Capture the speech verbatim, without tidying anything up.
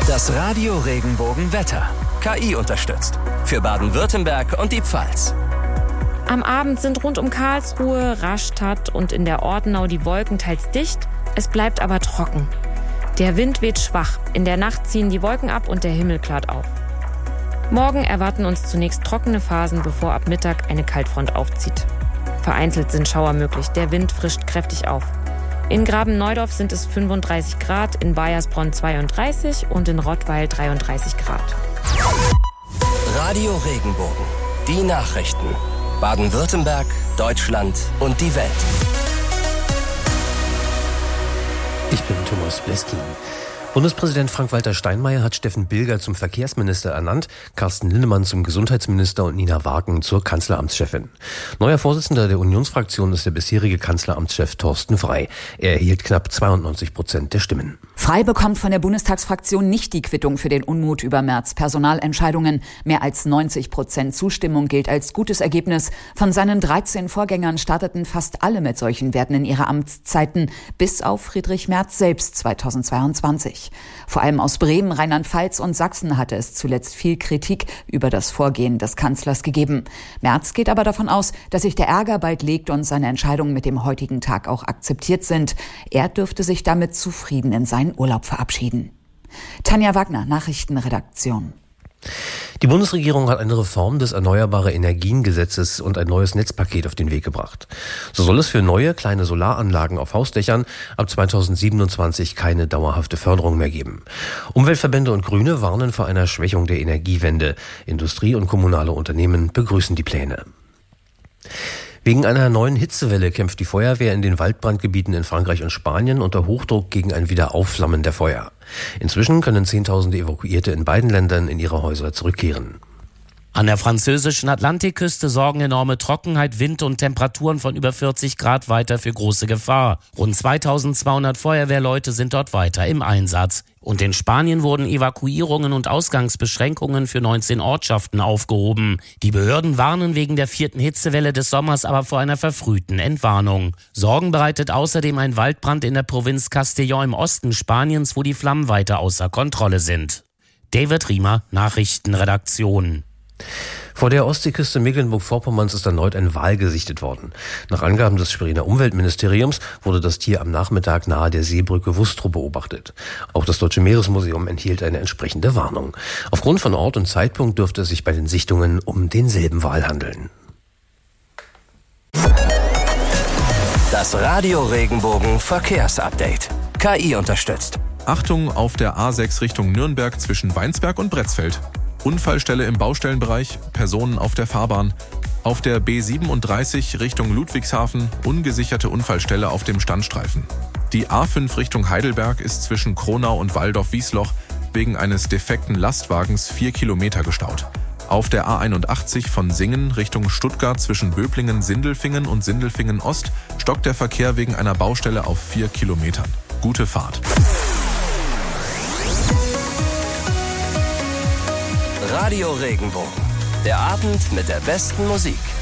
Das Radio Regenbogen Wetter. K I unterstützt. Für Baden-Württemberg und die Pfalz. Am Abend sind rund um Karlsruhe, Rastatt und in der Ortenau die Wolken teils dicht. Es bleibt aber trocken. Der Wind weht schwach. In der Nacht ziehen die Wolken ab und der Himmel klart auf. Morgen erwarten uns zunächst trockene Phasen, bevor ab Mittag eine Kaltfront aufzieht. Vereinzelt sind Schauer möglich. Der Wind frischt kräftig auf. In Graben-Neudorf sind es fünfunddreißig Grad, in Baiersbronn zweiunddreißig und in Rottweil dreiunddreißig Grad. Radio Regenbogen. Die Nachrichten. Baden-Württemberg, Deutschland und die Welt. Ich bin Thomas Bleskin. Bundespräsident Frank-Walter Steinmeier hat Steffen Bilger zum Verkehrsminister ernannt, Carsten Linnemann zum Gesundheitsminister und Nina Wagen zur Kanzleramtschefin. Neuer Vorsitzender der Unionsfraktion ist der bisherige Kanzleramtschef Thorsten Frey. Er erhielt knapp zweiundneunzig Prozent der Stimmen. Frey bekommt von der Bundestagsfraktion nicht die Quittung für den Unmut über Merz' Personalentscheidungen. Mehr als neunzig Prozent Zustimmung gilt als gutes Ergebnis. Von seinen dreizehn Vorgängern starteten fast alle mit solchen Werten in ihre Amtszeiten, bis auf Friedrich Merz selbst zweitausendzweiundzwanzig. Vor allem aus Bremen, Rheinland-Pfalz und Sachsen hatte es zuletzt viel Kritik über das Vorgehen des Kanzlers gegeben. Merz geht aber davon aus, dass sich der Ärger bald legt und seine Entscheidungen mit dem heutigen Tag auch akzeptiert sind. Er dürfte sich damit zufrieden in seinen Urlaub verabschieden. Tanja Wagner, Nachrichtenredaktion. Die Bundesregierung hat eine Reform des Erneuerbare-Energien-Gesetzes und ein neues Netzpaket auf den Weg gebracht. So soll es für neue kleine Solaranlagen auf Hausdächern ab zweitausendsiebenundzwanzig keine dauerhafte Förderung mehr geben. Umweltverbände und Grüne warnen vor einer Schwächung der Energiewende. Industrie und kommunale Unternehmen begrüßen die Pläne. Wegen einer neuen Hitzewelle kämpft die Feuerwehr in den Waldbrandgebieten in Frankreich und Spanien unter Hochdruck gegen ein Wiederaufflammen der Feuer. Inzwischen können Zehntausende Evakuierte in beiden Ländern in ihre Häuser zurückkehren. An der französischen Atlantikküste sorgen enorme Trockenheit, Wind und Temperaturen von über vierzig Grad weiter für große Gefahr. Rund zweitausendzweihundert Feuerwehrleute sind dort weiter im Einsatz. Und in Spanien wurden Evakuierungen und Ausgangsbeschränkungen für neunzehn Ortschaften aufgehoben. Die Behörden warnen wegen der vierten Hitzewelle des Sommers aber vor einer verfrühten Entwarnung. Sorgen bereitet außerdem ein Waldbrand in der Provinz Castellón im Osten Spaniens, wo die Flammen weiter außer Kontrolle sind. David Riemer, Nachrichtenredaktion. Vor der Ostseeküste Mecklenburg-Vorpommerns ist erneut ein Wal gesichtet worden. Nach Angaben des Schweriner Umweltministeriums wurde das Tier am Nachmittag nahe der Seebrücke Wustrow beobachtet. Auch das Deutsche Meeresmuseum enthielt eine entsprechende Warnung. Aufgrund von Ort und Zeitpunkt dürfte es sich bei den Sichtungen um denselben Wal handeln. Das Radio Regenbogen Verkehrsupdate. K I unterstützt. Achtung auf der A sechs Richtung Nürnberg zwischen Weinsberg und Bretzfeld. Unfallstelle im Baustellenbereich, Personen auf der Fahrbahn. Auf der B siebenunddreißig Richtung Ludwigshafen, ungesicherte Unfallstelle auf dem Standstreifen. Die A fünf Richtung Heidelberg ist zwischen Kronau und Walldorf-Wiesloch wegen eines defekten Lastwagens vier Kilometer gestaut. Auf der A einundachtzig von Singen Richtung Stuttgart zwischen Böblingen-Sindelfingen und Sindelfingen-Ost stockt der Verkehr wegen einer Baustelle auf vier Kilometern. Gute Fahrt. Radio Regenbogen. Der Abend mit der besten Musik.